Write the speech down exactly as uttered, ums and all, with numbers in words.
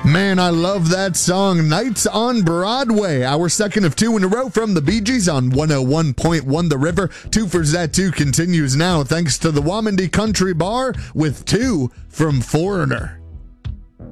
Man, I love that song. Nights on Broadway, our second of two in a row from the Bee Gees on one oh one point one The River. Two for Zat two continues now thanks to the Wamandi Country Bar with Two from Foreigner.